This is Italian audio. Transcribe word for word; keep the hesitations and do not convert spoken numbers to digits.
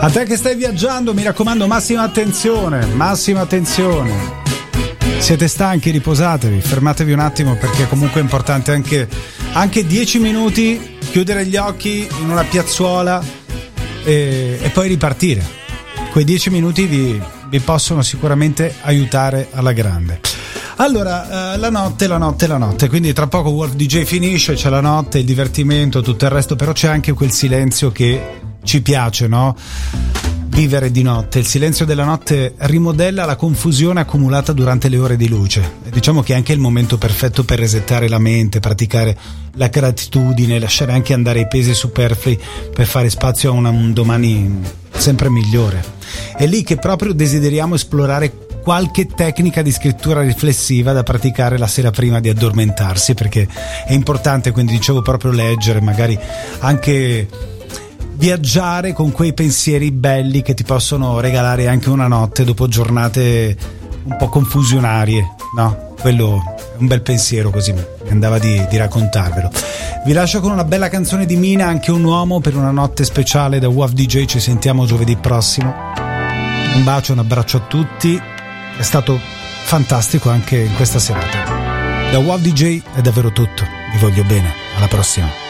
A te che stai viaggiando, mi raccomando, massima attenzione, massima attenzione. Siete stanchi, riposatevi, fermatevi un attimo, perché comunque è importante anche, anche dieci minuti chiudere gli occhi in una piazzuola e, e poi ripartire. Quei dieci minuti vi, vi possono sicuramente aiutare alla grande. Allora, eh, la notte, la notte, la notte, quindi tra poco Wolf D J finisce, c'è la notte, il divertimento, tutto il resto, però c'è anche quel silenzio che ci piace, no? Vivere di notte. Il silenzio della notte rimodella la confusione accumulata durante le ore di luce. E diciamo che è anche il momento perfetto per resettare la mente, praticare la gratitudine, lasciare anche andare i pesi superflui per fare spazio a una, un domani sempre migliore. È lì che proprio desideriamo esplorare qualche tecnica di scrittura riflessiva da praticare la sera prima di addormentarsi, perché è importante, quindi dicevo, proprio leggere, magari anche viaggiare con quei pensieri belli che ti possono regalare anche una notte dopo giornate un po' confusionarie, no? Quello è un bel pensiero, così mi andava di, di raccontarvelo. Vi lascio con una bella canzone di Mina, Anche un uomo, per una notte speciale da Wolf D J. Ci sentiamo giovedì prossimo. Un bacio, un abbraccio a tutti. È stato fantastico anche in questa serata. Da Wolf D J è davvero tutto. Vi voglio bene. Alla prossima.